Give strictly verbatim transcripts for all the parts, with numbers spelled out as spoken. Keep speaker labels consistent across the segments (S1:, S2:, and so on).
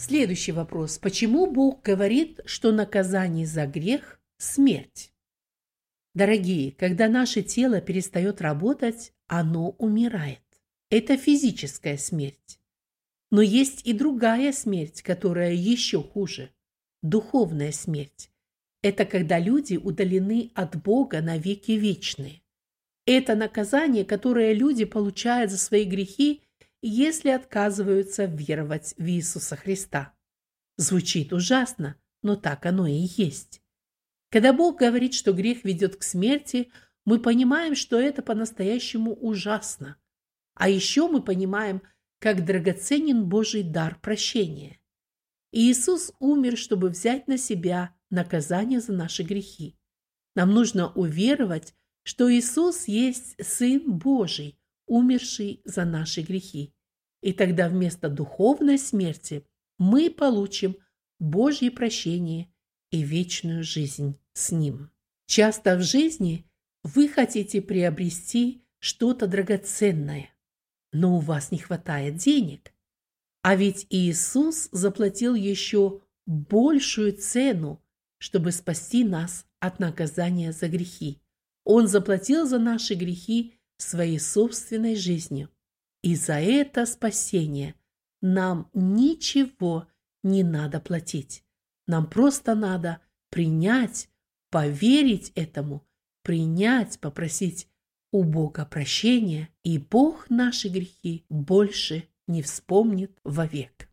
S1: Следующий вопрос. Почему Бог говорит, что наказание за грех – смерть? Дорогие, когда наше тело перестает работать, оно умирает. Это физическая смерть. Но есть и другая смерть, которая еще хуже – духовная смерть. Это когда люди удалены от Бога навеки вечные. Это наказание, которое люди получают за свои грехи, если отказываются веровать в Иисуса Христа. Звучит ужасно, но так оно и есть. Когда Бог говорит, что грех ведет к смерти, мы понимаем, что это по-настоящему ужасно. А еще мы понимаем, как драгоценен Божий дар прощения. Иисус умер, чтобы взять на себя наказание за наши грехи. Нам нужно уверовать, что Иисус есть Сын Божий, умерший за наши грехи. И тогда вместо духовной смерти мы получим Божье прощение и вечную жизнь с Ним. Часто в жизни вы хотите приобрести что-то драгоценное, но у вас не хватает денег. А ведь Иисус заплатил еще большую цену, чтобы спасти нас от наказания за грехи. Он заплатил за наши грехи своей собственной жизнью. И за это спасение нам ничего не надо платить. Нам просто надо принять, поверить этому, принять, попросить у Бога прощения, и Бог наши грехи больше не вспомнит вовек.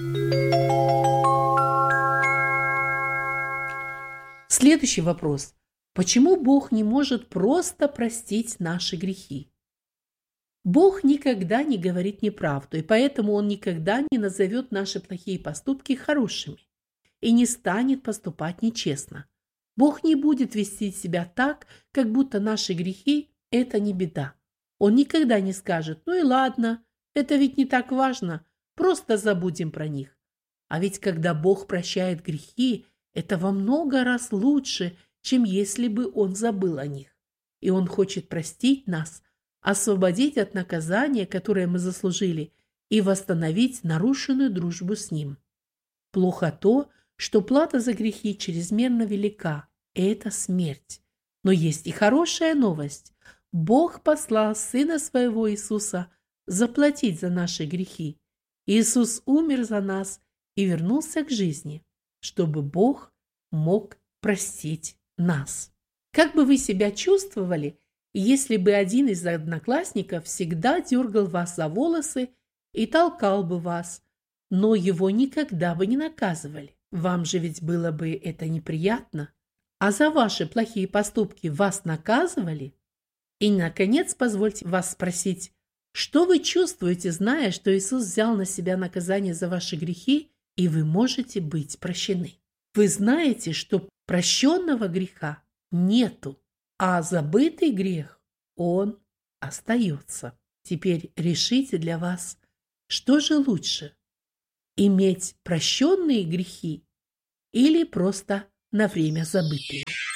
S1: Следующий вопрос. Почему Бог не может просто простить наши грехи? Бог никогда не говорит неправду, и поэтому Он никогда не назовет наши плохие поступки хорошими и не станет поступать нечестно. Бог не будет вести себя так, как будто наши грехи – это не беда. Он никогда не скажет: ну и ладно, это ведь не так важно, просто забудем про них. А ведь когда Бог прощает грехи, это во много раз лучше, чем если бы Он забыл о них. И Он хочет простить нас, освободить от наказания, которое мы заслужили, и восстановить нарушенную дружбу с Ним. Плохо то, что плата за грехи чрезмерно велика – это смерть. Но есть и хорошая новость. Бог послал Сына Своего Иисуса заплатить за наши грехи. Иисус умер за нас и вернулся к жизни, чтобы Бог мог простить нас. Как бы вы себя чувствовали, если бы один из одноклассников всегда дергал вас за волосы и толкал бы вас, но его никогда бы не наказывали? Вам же ведь было бы это неприятно. А за ваши плохие поступки вас наказывали? И, наконец, позвольте вас спросить, что вы чувствуете, зная, что Иисус взял на себя наказание за ваши грехи, и вы можете быть прощены? Вы знаете, что прощенного греха нету, а забытый грех, он остается. Теперь решите для вас, что же лучше – иметь прощенные грехи или просто на время забытые.